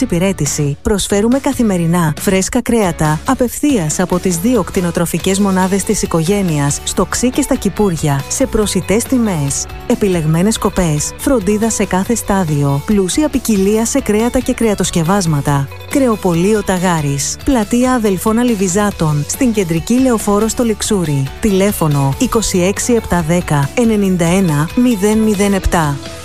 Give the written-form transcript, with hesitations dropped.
εξυπηρέτηση. Προσφέρουμε καθημερινά φρέσκα κρέατα απευθείας από τις 2 κτηνοτροφικές μονάδες της οικογένειας, στο Ξύ και στα Κυπούρια, σε προσιτές τιμές. Επιλεγμένες κοπές, φροντίδα σε κάθε στάδιο, πλούσια ποικιλία σε κρέατα και κρεατοσκευάσματα. Κρεοπωλείο Ταγάρης, πλατεία Αδελφών Αλιβιζάτων, στην κεντρική Λεωφόρο στο Λιξούρι. Τηλέφωνο 26 710 91 007.